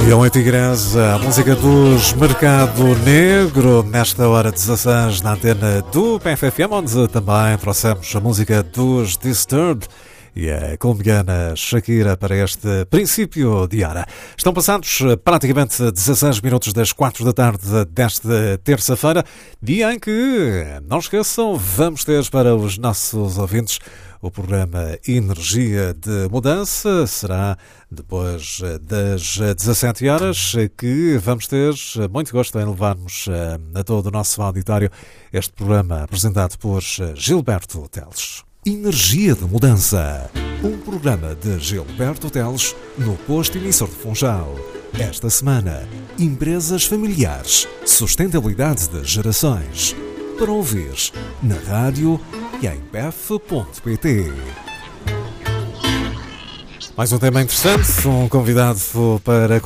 Leão e Tigresa, a música dos Mercado Negro, nesta hora 16 na antena do PFFM, onde também trouxemos a música dos Disturbed e a colombiana Shakira para este princípio de hora. Estão passados praticamente 16 minutos das 4 da tarde desta terça-feira, dia em que, não esqueçam, vamos ter para os nossos ouvintes o programa Energia de Mudança. Será depois das 17 horas que vamos ter muito gosto em levarmos a todo o nosso auditório este programa apresentado por Gilberto Teles. Energia de Mudança, um programa de Gilberto Teles no posto emissor de Funchal. Esta semana, empresas familiares, sustentabilidade de gerações. Para ouvir na rádio e em bf.pt. Mais um tema interessante, um convidado para